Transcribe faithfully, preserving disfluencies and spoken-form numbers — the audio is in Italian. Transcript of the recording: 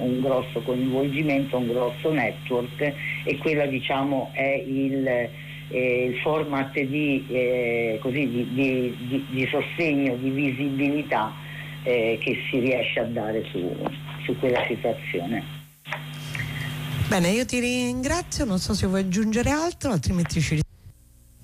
un grosso coinvolgimento, un grosso network, e quella diciamo è il, eh, il format di, eh, così, di, di, di, di sostegno, di visibilità eh, che si riesce a dare su, su quella situazione. Bene, io ti ringrazio, non so se vuoi aggiungere altro, altrimenti ci